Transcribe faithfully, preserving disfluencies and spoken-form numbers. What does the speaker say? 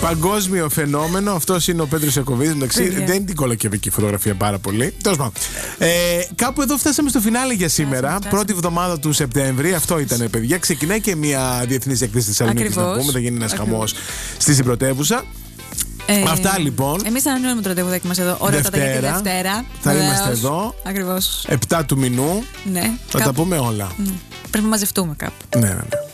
Παγκόσμιο φαινόμενο. Αυτός είναι ο Πέτρος Ιακωβίδης. Εντάξει, δεν είναι την κολοκυβική φωτογραφία πάρα πολύ. Τέλος πάντων. Ε, κάπου εδώ φτάσαμε στο φινάλε για σήμερα. Φτάσαμε. Πρώτη εβδομάδα του Σεπτέμβρη. Αυτό ήταν, παιδιά. Ξεκινάει και μια διεθνής έκθεση της Θεσσαλονίκης. Να πούμε. Θα γίνει ένας χαμός στη πρωτεύουσα. Ε, Αυτά λοιπόν. Εμείς ανανεώνουμε το ραντεβουδάκι μας εδώ. Ωραία, για τη Δευτέρα. Θα Βεβαίως. Είμαστε εδώ. Ακριβώς. επτά του μηνού. Ναι. Θα κάπου... τα πούμε όλα. Ναι. Πρέπει να μαζευτούμε κάπου. Ναι, ναι, ναι.